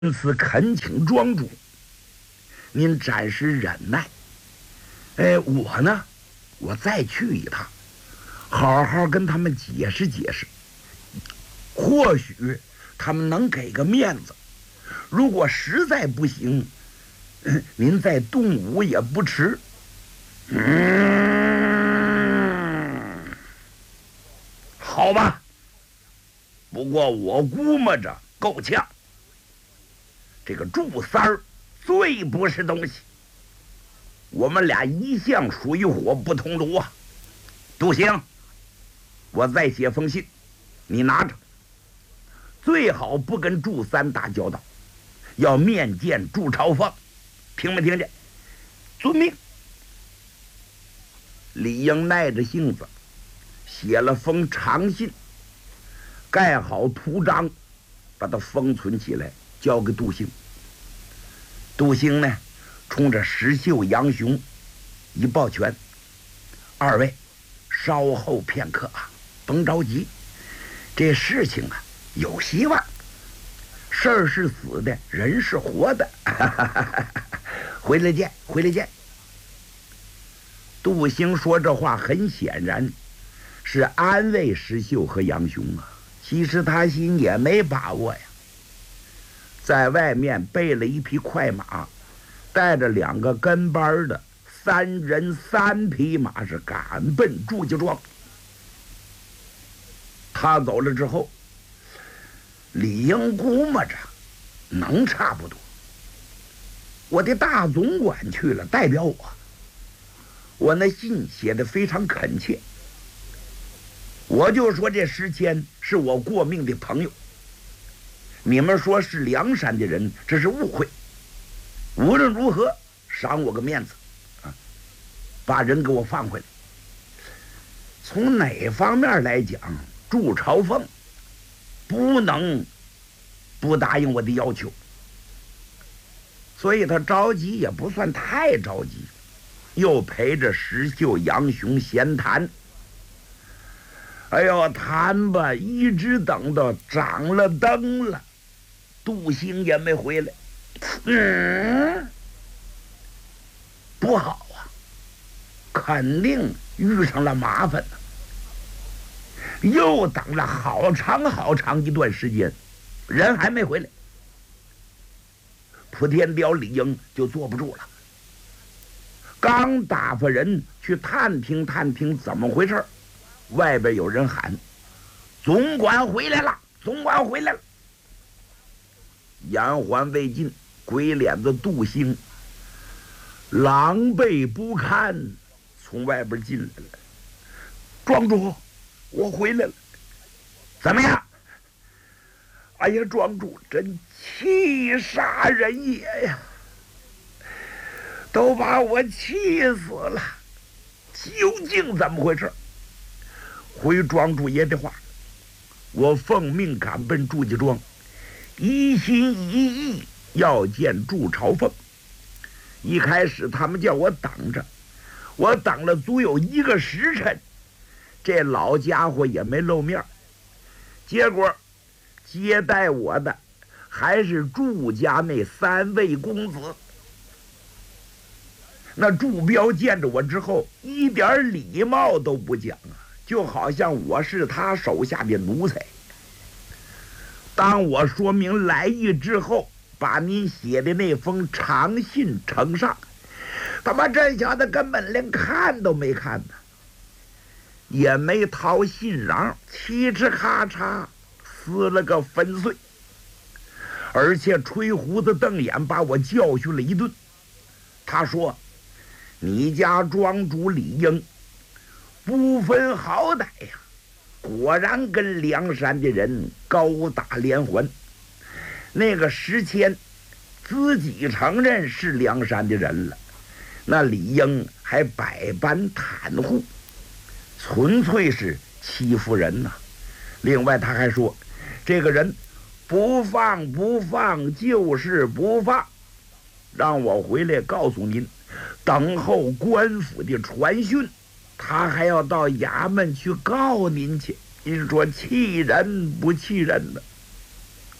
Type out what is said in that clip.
因此恳请庄主，您暂时忍耐。我再去一趟，好好跟他们解释解释，或许他们能给个面子。如果实在不行，您再动武也不迟。好吧，不过我估摸着够呛。这个祝三儿最不是东西，我们俩一向水火不同炉啊。杜兴，我再写封信，你拿着，最好不跟祝三打交道，要面见祝朝凤，听没听见？遵命。李应耐着性子写了封长信，盖好图章，把它封存起来，交给杜兴。杜兴呢，冲着石秀、杨雄一抱拳：“二位稍后片刻啊，甭着急，这事情啊有希望。事儿是死的，人是活的。回来见，回来见。”杜兴说这话很显然是安慰石秀和杨雄啊，其实他心也没把握呀。在外面备了一匹快马，带着2个跟班的3人3匹马，是赶奔祝家庄。他走了之后，李应估摸着能差不多。我的大总管去了，代表我那信写得非常恳切，我就说这石谦是我过命的朋友，你们说是梁山的人，这是误会。无论如何，赏我个面子啊，把人给我放回来。从哪方面来讲，祝朝凤不能不答应我的要求，所以他着急也不算太着急，又陪着石秀、杨雄闲谈。哎呦，谈吧，一直等到掌了灯了，杜兴也没回来。不好啊，肯定遇上了麻烦了。又等了好长好长一段时间，人还没回来。普天雕李应就坐不住了，刚打发人去探听探听怎么回事，外边有人喊：“总管回来了，总管回来了！”言还未尽，鬼脸子杜兴狼狈不堪从外边进来了。“庄主，我回来了。”“怎么样？”“哎呀，庄主真气煞人也呀，都把我气死了！究竟怎么回事？”“回庄主爷的话，我奉命赶奔祝家庄，一心一意要见祝朝凤。一开始他们叫我等着，我等了足有1个时辰，这老家伙也没露面。结果接待我的还是祝家那3位公子。那祝彪见着我之后，一点礼貌都不讲啊，就好像我是他手下的奴才。当我说明来意之后，把您写的那封长信呈上，他妈这小子根本连看都没看呢，也没掏信瓤，嘁哧咔嚓撕了个粉碎，而且吹胡子瞪眼把我教训了一顿。他说：“你家庄主李应不分好歹呀，果然跟梁山的人高打连环。那个石谦自己承认是梁山的人了，那李应还百般袒护，纯粹是欺负人呐。另外他还说，这个人不放不放就是不放，让我回来告诉您，等候官府的传讯，他还要到衙门去告您去。您说气人不气人呢？”